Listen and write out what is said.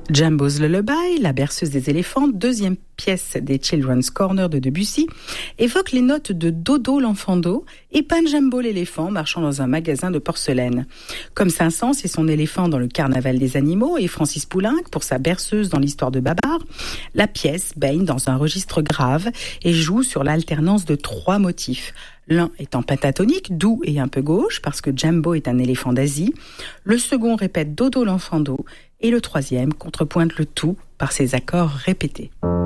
Jumbo's Lullaby, la berceuse des éléphants, deuxième pièce des Children's Corner de Debussy, évoque les notes de Dodo l'enfant d'eau et Pan Jumbo l'éléphant marchant dans un magasin de porcelaine. Comme Saint-Saëns et son éléphant dans le Carnaval des animaux et Francis Poulenc pour sa berceuse dans l'histoire de Babar, la pièce baigne dans un registre grave et joue sur l'alternance de 3 motifs. L'un étant pentatonique, doux et un peu gauche, parce que Jumbo est un éléphant d'Asie. Le second répète Dodo l'enfant d'eau. Et le troisième contrepointe le tout par ses accords répétés.